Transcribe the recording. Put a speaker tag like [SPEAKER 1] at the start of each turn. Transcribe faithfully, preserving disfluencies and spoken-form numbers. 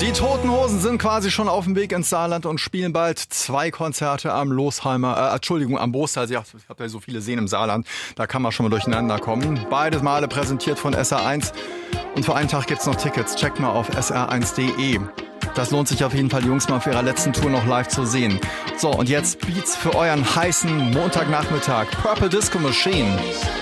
[SPEAKER 1] Die Toten Hosen sind quasi schon auf dem Weg ins Saarland und spielen bald zwei Konzerte am Losheimer, äh, Entschuldigung, am Boostal. Ich habe ja so viele Seen im Saarland, da kann man schon mal durcheinander kommen. Beides Male präsentiert von S R eins und für einen Tag gibt's noch Tickets. Checkt mal auf s r eins punkt d e. Das lohnt sich auf jeden Fall, die Jungs mal auf ihrer letzten Tour noch live zu sehen. So, und jetzt Beats für euren heißen Montagnachmittag. Purple Disco Machine.